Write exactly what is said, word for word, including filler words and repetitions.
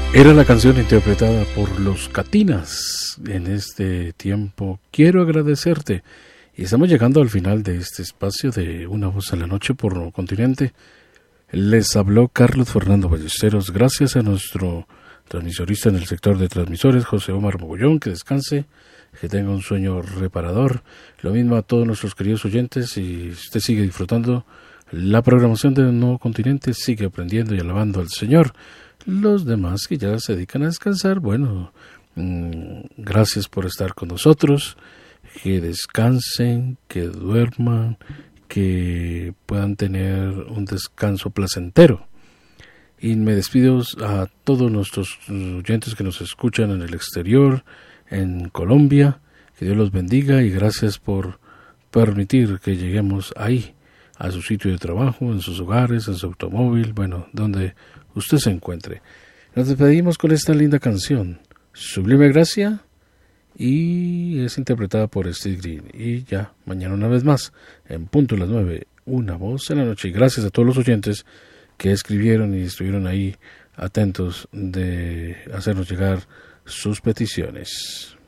Era la canción interpretada por Los Catinas en este tiempo. Quiero agradecerte. Y estamos llegando al final de este espacio de Una Voz en la Noche por Continente. Les habló Carlos Fernando Ballesteros. Gracias a nuestro transmisorista en el sector de transmisores, José Omar Mogollón. Que descanse, que tenga un sueño reparador. Lo mismo a todos nuestros queridos oyentes. Y usted sigue disfrutando la programación de Un Nuevo Continente, sigue aprendiendo y alabando al Señor. Los demás que ya se dedican a descansar, bueno, mmm, gracias por estar con nosotros, que descansen, que duerman, que puedan tener un descanso placentero. Y me despido a todos nuestros oyentes que nos escuchan en el exterior, en Colombia, que Dios los bendiga y gracias por permitir que lleguemos ahí, a su sitio de trabajo, en sus hogares, en su automóvil, bueno, donde usted se encuentre. Nos despedimos con esta linda canción, Sublime Gracia, y es interpretada por Steve Green. Y ya, mañana una vez más, en punto de las nueve, Una Voz en la Noche. Y gracias a todos los oyentes que escribieron y estuvieron ahí atentos de hacernos llegar sus peticiones.